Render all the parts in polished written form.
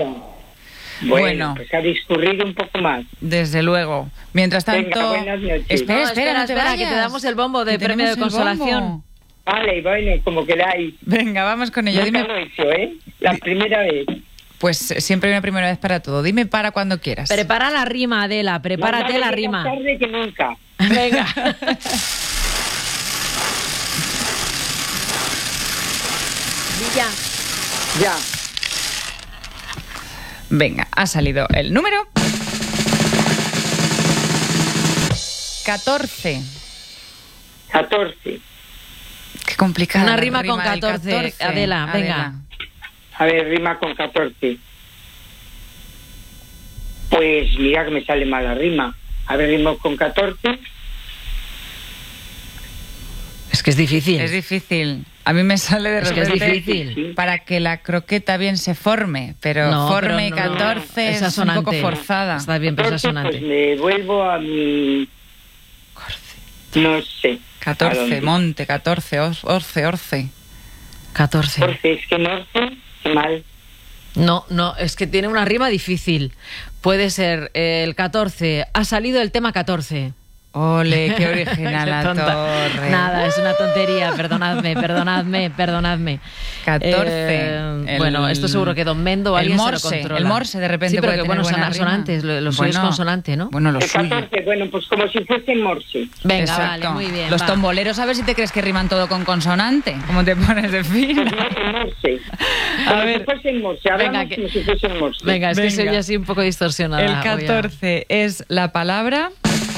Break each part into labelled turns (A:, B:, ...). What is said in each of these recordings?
A: nada. Bueno, pues ha discurrido un poco más.
B: Desde luego. Mientras tanto...
A: Venga, buenas noches.
B: Espera, no te vayas.
C: que te damos el bombo de premio de consolación.
A: Vale, bueno, como queráis.
B: Venga, vamos con ello.
A: Nunca lo he hecho, ¿eh? La primera vez.
B: Pues siempre hay una primera vez para todo. Dime para cuando quieras.
C: Prepara la rima, Adela, prepárate la rima.
A: Más tarde que nunca.
C: Venga.
A: Ya.
B: Venga, ha salido el número 14.
A: 14.
B: Qué complicado.
C: Una rima con 14, Adela, venga.
A: A ver, rima con 14. Pues mira que me sale mal la rima. A ver, rima con 14.
C: Es que es difícil.
B: Es difícil. A mí me sale de repente
C: que es difícil.
B: Para que la croqueta bien se forme, pero
C: No,
B: forme
C: pero no,
B: 14
C: es
B: es un poco forzada.
C: Está bien, pero es
A: 14,
C: asonante.
A: pues me vuelvo a mi... No sé.
B: 14, monte, 14, orce.
C: 14.
A: Porque es que no sé, qué mal.
C: No, es que tiene una rima difícil. Puede ser el 14. Ha salido el tema 14.
B: Ole, qué original
C: Qué
B: la
C: tonta.
B: torre.
C: Nada, es una tontería. Perdonadme.
B: 14.
C: Bueno, esto seguro que Don Mendo o alguien se lo controla.
B: El morse de repente
C: sí, pero
B: puede
C: que
B: tener
C: bueno, son
B: buena rima.
C: asonantes. Lo suyo es consonante, ¿no?
B: Bueno, lo
A: El
B: suyo.
A: 14, bueno, pues como si fuese morse.
C: Venga,
B: Exacto.
C: vale, muy bien.
B: Los
C: va.
B: tomboleros, a ver si te crees que riman todo con consonante. ¿Cómo te pones de fino?
A: Pues no, en morse.
B: A
A: Como
B: ver.
A: si fuese en morse. Hablamos
C: Venga, que-
A: como si fuese en morse.
C: Venga, es que
B: Venga.
C: soy así un poco distorsionada.
B: El
C: Voy a-
B: 14 es la palabra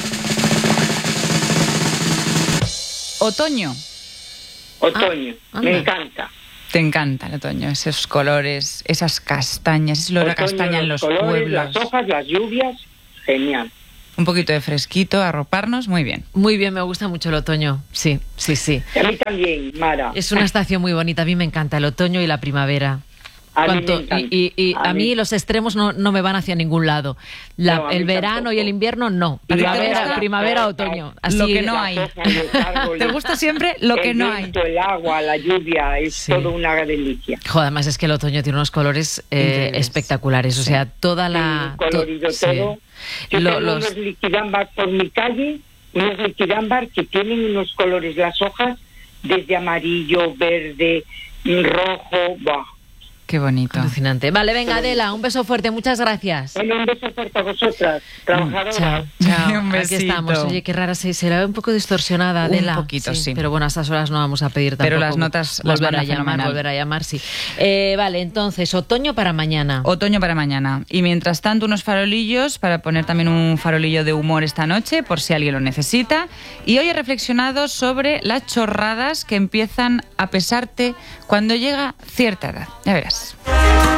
B: otoño.
A: Otoño.
C: anda.
A: Me encanta.
B: Te encanta el otoño, esos colores, esas castañas, ese olor a
A: Otoño,
B: castaña en los
A: colores,
B: pueblos.
A: las hojas, las lluvias. Genial.
B: Un poquito de fresquito, arroparnos, muy bien.
C: Muy bien, me gusta mucho el otoño. Sí.
A: Y a mí también, Mara.
C: Es una estación muy bonita. A mí me encanta el otoño y la primavera.
A: A mí me
C: Cuanto-
A: encanta.
C: y a mí los extremos no me van hacia ningún lado.
A: No, a mí
C: el verano
A: tampoco.
C: y el invierno no.
B: ¿A ti te
C: Primavera,
B: gusta?
C: primavera, otoño. Así,
B: Lo que no
A: Las
B: hay.
A: hojas, los árboles,
B: ¿Te gusta siempre lo que
A: el
B: no hay?
A: viento, el agua, la lluvia, es
C: Sí.
A: todo una delicia.
C: Joder, además es que el otoño tiene unos colores
B: Increíbles.
C: espectaculares. O sea, toda la...
A: Colorido
C: sí.
A: todo. Yo tengo
C: Los-
A: unos liquidámbar por mi calle, unos liquidámbar que tienen unos colores, las hojas, desde amarillo, verde, rojo, ¡buah!
B: Qué bonito.
C: Alucinante. Vale, venga, Adela, un beso fuerte. Muchas gracias.
A: Bueno, un beso fuerte a vosotras, trabajadoras.
C: Chao.
B: Un
C: Aquí
B: besito.
C: estamos. Oye, qué rara, se la ve un poco distorsionada,
B: Un
C: Adela.
B: poquito, sí.
C: Pero bueno, a estas horas no vamos a pedir tampoco.
B: Pero las notas las
C: volver
B: van
C: a llamar,
B: fenomenal.
C: volver a llamar, sí. Vale, entonces, otoño para mañana.
B: Otoño para mañana. Y mientras tanto, unos farolillos para poner también un farolillo de humor esta noche, por si alguien lo necesita. Y hoy he reflexionado sobre las chorradas que empiezan a pesarte cuando llega cierta edad. Ya verás.